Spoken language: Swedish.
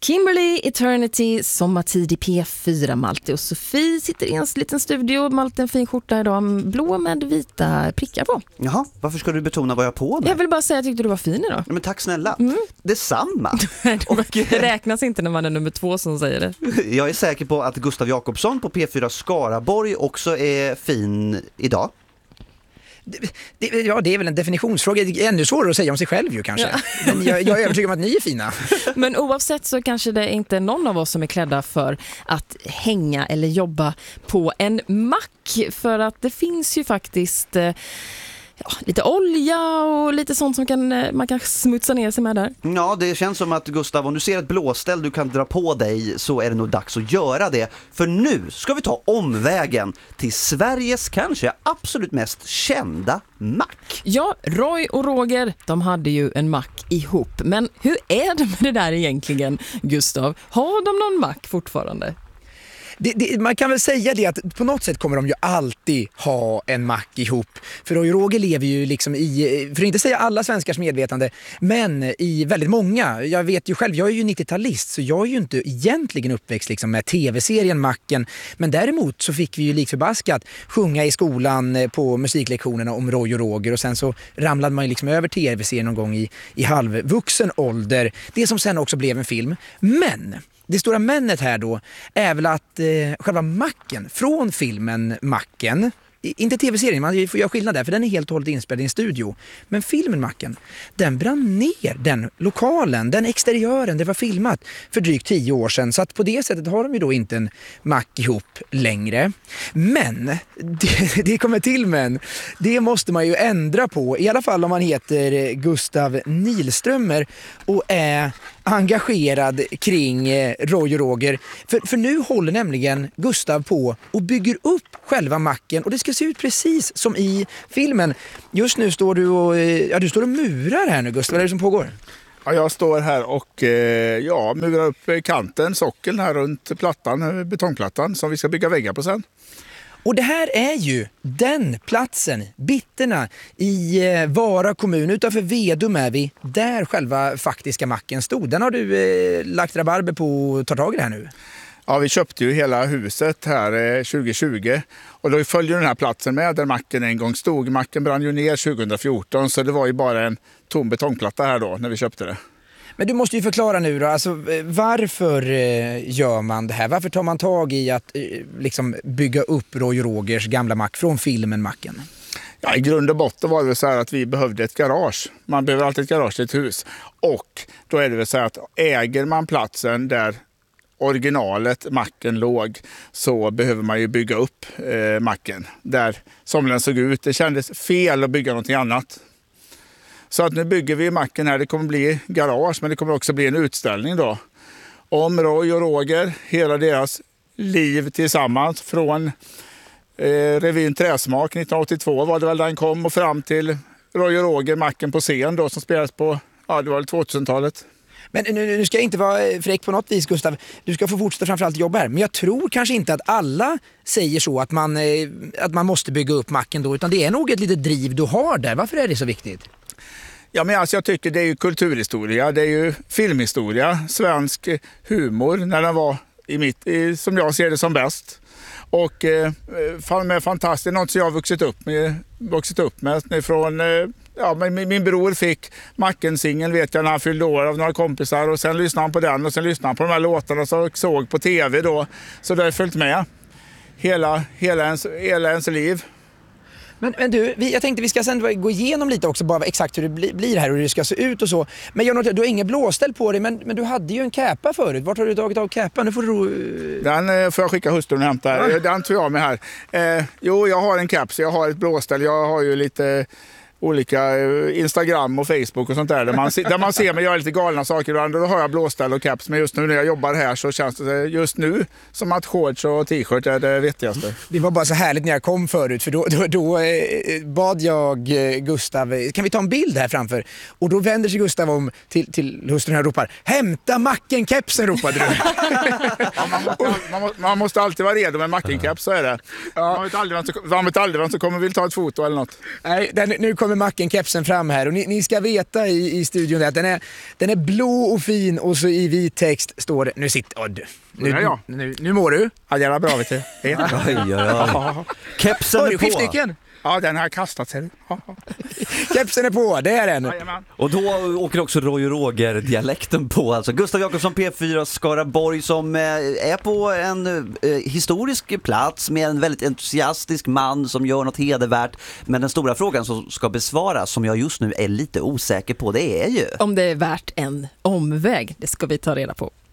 Kimberly, Eternity, sommartid i P4. Malte och Sofie sitter i en liten studio. Malte en fin skjorta idag, blå med vita prickar på. Jaha, varför ska du betona vad jag har på mig? Jag vill bara säga att jag tyckte du var fin idag. Ja, men tack snälla. Detsamma. Det räknas inte när man är nummer 2 som säger det. Jag är säker på att Gustav Jakobsson på P4 Skaraborg också är fin idag. Ja, det är väl en definitionsfråga. Det är ännu svårare att säga om sig själv ju kanske. Ja. Men jag är övertygad om att ni är fina. Men oavsett så kanske det inte är någon av oss som är klädda för att hänga eller jobba på en mack. För att det finns ju faktiskt lite olja och lite sånt som man kan smutsa ner sig med där. Ja, det känns som att Gustav, om du ser ett blåställ du kan dra på dig så är det nog dags att göra det. För nu ska vi ta omvägen till Sveriges kanske absolut mest kända mack. Ja, Roy och Roger, de hade ju en mack ihop. Men hur är det med det där egentligen, Gustav? Har de någon mack fortfarande? Man kan väl säga det att på något sätt kommer de ju alltid ha en mack ihop. För Roy och Roger lever ju liksom i, för att inte säga alla svenskars medvetande, men i väldigt många. Jag vet ju själv, jag är ju 90-talist så jag är ju inte egentligen uppväxt liksom med tv-serien Macken. Men däremot så fick vi ju likförbaskat sjunga i skolan på musiklektionerna om Roy och Roger. Och sen så ramlade man ju liksom över tv-serien någon gång i halvvuxen ålder. Det som sen också blev en film. Men det stora männet här då är väl att själva macken från filmen Macken, inte tv-serien, man får göra skillnad där för den är helt och hållet inspelad i en studio. Men filmen Macken, den brann ner, den lokalen, den exteriören, det var filmat för drygt 10 år sedan. Så att på det sättet har de ju då inte en mack ihop längre. Men, det kommer till men, det måste man ju ändra på. I alla fall om man heter Gustav Nilströmer och är engagerad kring Roy och Roger. För nu håller nämligen Gustav på och bygger upp själva macken och det ska se ut precis som i filmen. Just nu står du och murar här nu, Gustav. Vad är det som pågår? Ja, jag står här och murar upp kanten, sockeln här runt plattan, betongplattan som vi ska bygga väggar på sen. Och det här är ju den platsen, Bitterna, i Vara kommun. Utanför Vedum är vi, där själva faktiska macken stod. Den har du lagt rabarber på att ta tag i det här nu. Ja, vi köpte ju hela huset här 2020 och då följer den här platsen med där macken en gång stod. Macken brann ju ner 2014 så det var ju bara en tom betongplatta här då när vi köpte det. Men du måste ju förklara nu då, alltså, varför gör man det här? Varför tar man tag i att liksom bygga upp Roy och Rogers gamla mack från filmen Macken? Ja, i grund och botten var det så här att vi behövde ett garage. Man behöver alltid ett garage i ett hus. Och då är det väl så här att äger man platsen där originalet macken låg så behöver man ju bygga upp macken där som den såg ut. Det kändes fel att bygga någonting annat. Så att nu bygger vi macken här. Det kommer bli garage men det kommer också bli en utställning då. Om Roy och Roger, hela deras liv tillsammans från revyn Träsmak 1982 var det väl den kom och fram till Roy och Roger, macken på scen då som spelades på, ja det var 2000-talet. Men nu ska jag inte vara fräck på något vis, Gustav. Du ska få fortsätta framförallt jobba här. Men jag tror kanske inte att alla säger så att man måste bygga upp macken då. Utan det är nog ett litet driv du har där. Varför är det så viktigt? Ja, men alltså jag tycker det är ju kulturhistoria. Det är ju filmhistoria. Svensk humor när den var som jag ser det som bäst. Och med fantastiskt, något som jag har vuxit upp med från... Ja, men min bror fick Macken-singeln vet jag när han fyllde år av några kompisar och sen lyssnade han på den och sen lyssnade han på de här låtarna som såg på tv då. Så det har följt med hela ens liv. Men du, jag tänkte vi ska sen gå igenom lite också bara exakt hur det blir här och hur det ska se ut och så. Men jag noterar, du har inget blåställ på dig men du hade ju en käpa förut. Vart har du tagit av käpan? Nu får du... Den får jag skicka hustrun och hämta. Ja. Den tog jag med här. Jag har en caps, jag har ett blåställ, jag har ju lite... olika Instagram och Facebook och sånt där man ser mig göra lite galna saker ibland och då har jag blåställ och caps men just nu när jag jobbar här så känns det just nu som att shorts och t-shirt är det vettigaste. Det var bara så härligt när jag kom förut för då bad jag Gustav, kan vi ta en bild här framför? Och då vänder sig Gustav om till hustrun och ropar, hämta Macken-kepsen ropade du. Ja, man måste alltid vara redo med Macken-keps, så är det. Ja. Man vet aldrig vem som kommer vill ta ett foto eller något. Nej, nu kom kommer macken, kepsen fram här och ni ska veta i studion att den är blå och fin och så i vit text står det, nu mår du. Ja, det är bra vet du. Kepsen är på. Skiftnyckeln. Ja, den har kastat sig. Kepsen är på, det är den. Jajamän. Och då åker också Roy och Roger-dialekten på. Alltså Gustav Jakobsson, P4 Skaraborg, som är på en historisk plats med en väldigt entusiastisk man som gör något hedervärt. Men den stora frågan som ska besvaras, som jag just nu är lite osäker på, det är ju... Om det är värt en omväg, det ska vi ta reda på.